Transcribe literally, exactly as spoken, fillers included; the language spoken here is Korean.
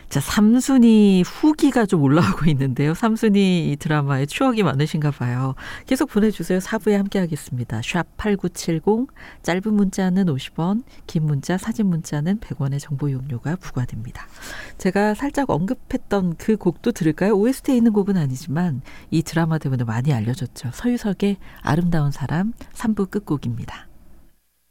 자, 삼순이 후기가 좀 올라오고 있는데요. 삼순이 드라마에 추억이 많으신가 봐요. 계속 보내주세요. 사 부에 함께하겠습니다. 샵 팔구칠공, 짧은 문자는 오십 원, 긴 문자, 사진 문자는 백 원의 정보 이용료가 부과됩니다. 제가 살짝 언급했던 그 곡도 들을까요? 오에스티에 있는 곡은 아니지만 이 드라마 때문에 많이 알려졌죠. 서유석의 아름다운 사람 삼 부 끝곡입니다.